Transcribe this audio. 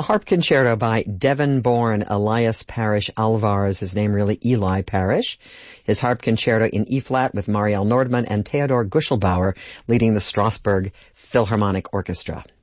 A harp concerto by Devon-born Elias Parrish Alvarez, his name really Eli Parrish. His harp concerto in E-flat with Marielle Nordman and Theodor Guschelbauer leading the Strasbourg Philharmonic Orchestra.